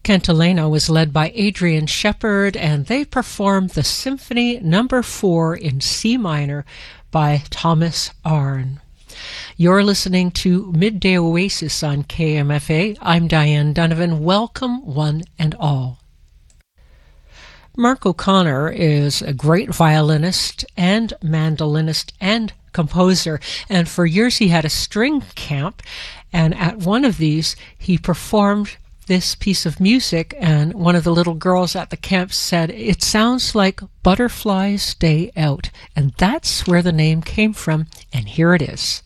Cantilena was led by Adrian Shepard, and they performed the Symphony No. 4 in C minor by Thomas Arne. You're listening to Midday Oasis on KMFA. I'm Diane Donovan. Welcome, one and all. Mark O'Connor is a great violinist and mandolinist and composer, and for years he had a string camp, and at one of these he performed this piece of music, and one of the little girls at the camp said, "It sounds like Butterfly's Day Out," and that's where the name came from, and here it is.